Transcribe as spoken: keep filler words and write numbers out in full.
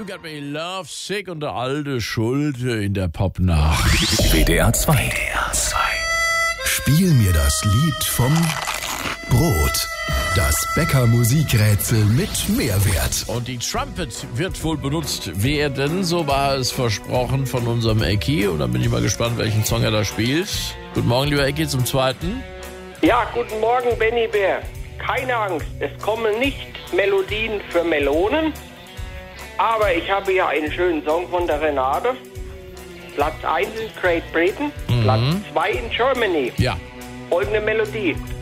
Got Me Love Sick und der alte Schulte in der Popnacht. W D R zwei. W D R zwei. Spiel mir das Lied vom Brot. Das Bäcker-Musikrätsel mit Mehrwert. Und die Trumpet wird wohl benutzt werden, so war es versprochen von unserem Ecki. Und dann bin ich mal gespannt, welchen Song er da spielt. Guten Morgen, lieber Ecki, zum Zweiten. Ja, guten Morgen, Benny Bär. Keine Angst, es kommen nicht Melodien für Melonen. Aber ich habe ja einen schönen Song von der Renate. Platz eins in Great Britain, mhm. Platz zwei in Germany. Ja. Folgende Melodie.